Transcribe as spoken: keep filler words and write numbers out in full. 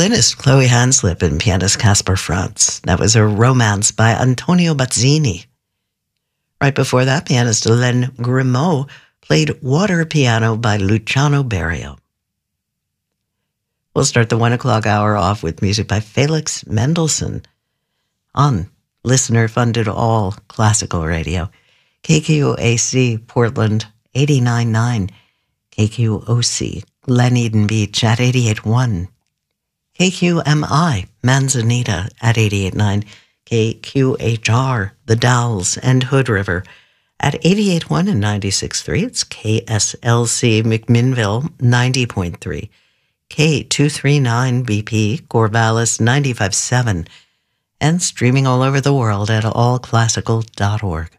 violinist Chloe Hanslip and pianist Caspar Franz. That was a romance by Antonio Bazzini. Right before that, pianist Hélène Grimaud played Water Piano by Luciano Berio. We'll start the one o'clock hour off with music by Felix Mendelssohn on listener-funded all classical radio. K Q A C Portland eighty-nine point nine, K Q O C Glen Eden Beach at eighty-eight point one, K Q M I Manzanita at eighty-eight point nine, K Q H R The Dalles and Hood River at eighty-eight point one and ninety-six point three. It's K S L C McMinnville ninety point three, K two thirty-nine B P Corvallis ninety-five point seven, and streaming all over the world at all classical dot org.